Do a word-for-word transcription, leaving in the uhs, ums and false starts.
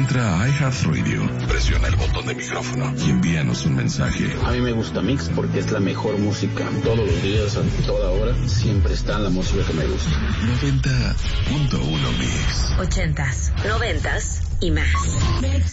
Entra a iHeartRadio, presiona el botón de micrófono y envíanos un mensaje. A mí me gusta Mix porque es la mejor música. Todos los días, a toda hora, siempre está la música que me gusta. noventa punto uno Mix. Ochentas, noventas y más.